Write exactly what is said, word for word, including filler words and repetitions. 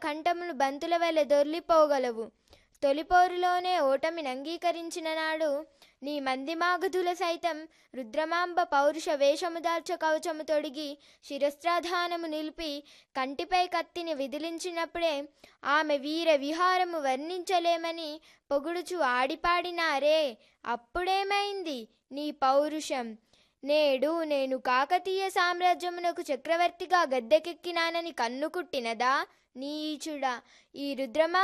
కంఠములు బంతుల వలె దొర్లిపోగలవు. తొలిపోరులోనే ఓటమిని అంగీకరించిన నాడు నీ మందిమాగధుల సైతం రుద్రమాంబ పౌరుష వేషము దాల్చ కవచము తొడిగి శిరస్త్రాధానము నిలిపి కంటిపై కత్తిని విదిలించినప్పుడే ఆమె వీర విహారము వర్ణించలేమని పొగుడుచు ఆడిపాడినారే. అప్పుడేమైంది నీ పౌరుషం? నేడు నేను కాకతీయ సామ్రాజ్యమునకు చక్రవర్తిగా గద్దెకెక్కినానని కన్నుకుట్టినదా నీచుడా? ఈ రుద్రమా